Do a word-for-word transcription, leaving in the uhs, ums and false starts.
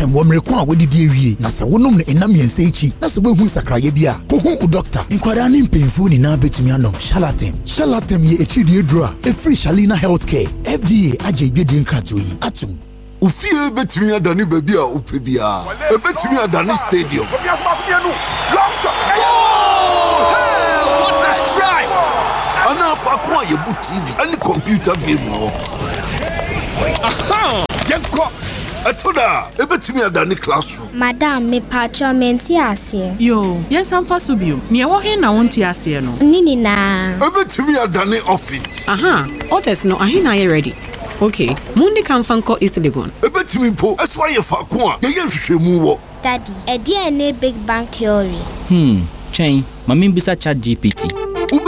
shalatem wo mrekwa wodi die wie na se wonom ne enam yense echi na se wehu sakraye bia ko hu u doctor inkwara ne mpemfu ni na betumi anom shalatem shalatem ye echi die dro a free Shalina Healthcare F D A aje gbe din krato yi atum Ufie betumi adani baby a upe bia e betumi adani stadium Hey, what a strike! Ana fa kwa ye bu T V any computer game wo Aha! Yenko Atoda, ebetimi adani classroom. Madam, me patcho menti ase. Yo, yes am fa so bio. Ne wo he na wonti ase no. Nini na. Ebetimi adani office. Aha, orders no ahi na ye ready. Okay, mundi kan fanko East Legon. Ebetimi po, eswa ye fa ko a, ye ye hwehwemu wo. Daddy, e dia ne Big Bang Theory. Hmm, chen, mami bisa chat G P T.